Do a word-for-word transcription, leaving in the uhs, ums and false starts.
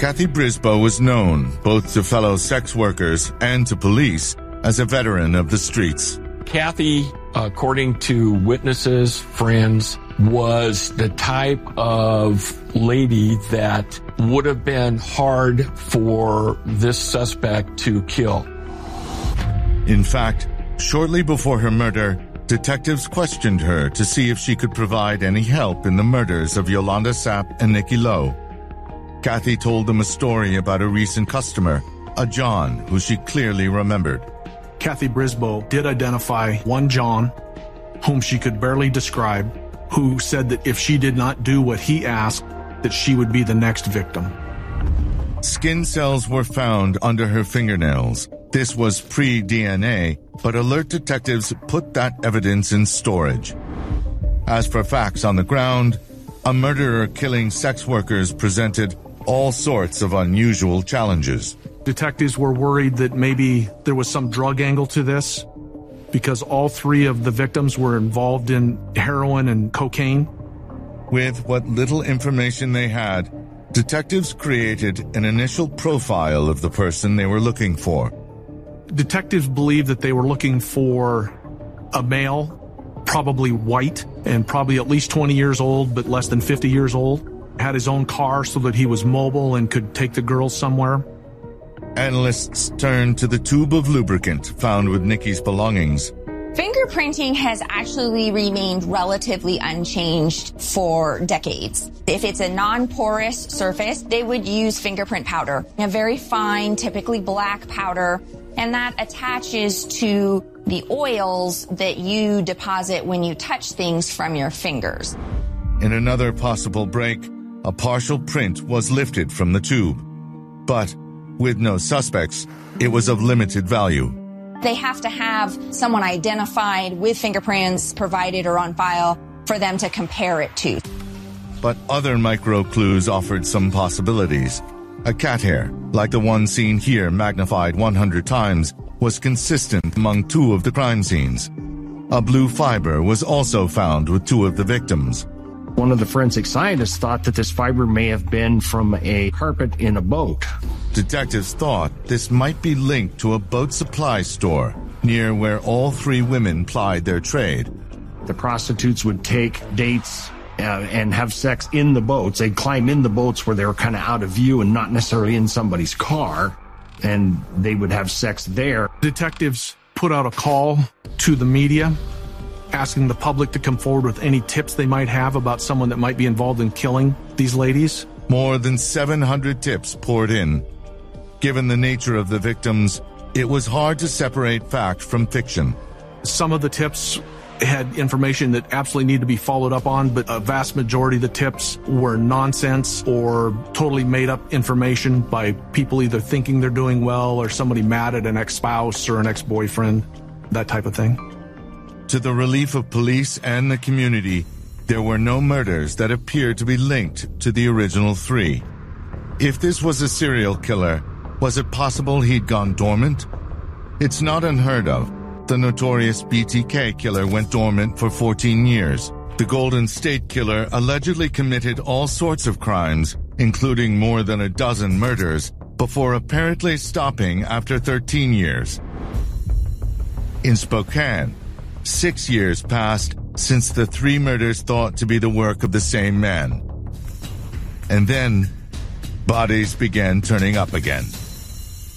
Kathy Brisboe was known, both to fellow sex workers and to police, as a veteran of the streets. Kathy, according to witnesses, friends, was the type of lady that would have been hard for this suspect to kill. In fact, shortly before her murder, detectives questioned her to see if she could provide any help in the murders of Yolanda Sapp and Nikki Lowe. Kathy told them a story about a recent customer, a John, who she clearly remembered. Kathy Brisboe did identify one John, whom she could barely describe, who said that if she did not do what he asked, that she would be the next victim. Skin cells were found under her fingernails. This was pre-D N A, but alert detectives put that evidence in storage. As for facts on the ground, a murderer killing sex workers presented all sorts of unusual challenges. Detectives were worried that maybe there was some drug angle to this, because all three of the victims were involved in heroin and cocaine. With what little information they had, detectives created an initial profile of the person they were looking for. Detectives believed that they were looking for a male, probably white, and probably at least twenty years old, but less than fifty years old. Had his own car so that he was mobile and could take the girls somewhere. Analysts turned to the tube of lubricant found with Nikki's belongings. Fingerprinting has actually remained relatively unchanged for decades. If it's a non-porous surface, they would use fingerprint powder, a very fine, typically black powder, and that attaches to the oils that you deposit when you touch things from your fingers. In another possible break, a partial print was lifted from the tube. But with no suspects, it was of limited value. They have to have someone identified with fingerprints provided or on file for them to compare it to. But other micro clues offered some possibilities. A cat hair, like the one seen here magnified one hundred times, was consistent among two of the crime scenes. A blue fiber was also found with two of the victims. One of the forensic scientists thought that this fiber may have been from a carpet in a boat. Detectives thought this might be linked to a boat supply store near where all three women plied their trade. The prostitutes would take dates uh, and have sex in the boats. They'd climb in the boats where they were kind of out of view and not necessarily in somebody's car, and they would have sex there. Detectives put out a call to the media, asking the public to come forward with any tips they might have about someone that might be involved in killing these ladies. More than seven hundred tips poured in. Given the nature of the victims, it was hard to separate fact from fiction. Some of the tips had information that absolutely needed to be followed up on, but a vast majority of the tips were nonsense or totally made up information by people either thinking they're doing well or somebody mad at an ex-spouse or an ex-boyfriend, that type of thing. To the relief of police and the community, there were no murders that appeared to be linked to the original three. If this was a serial killer, was it possible he'd gone dormant? It's not unheard of. The notorious B T K killer went dormant for fourteen years. The Golden State Killer allegedly committed all sorts of crimes, including more than a dozen murders, before apparently stopping after thirteen years. In Spokane, six years passed since the three murders thought to be the work of the same man. And then, bodies began turning up again.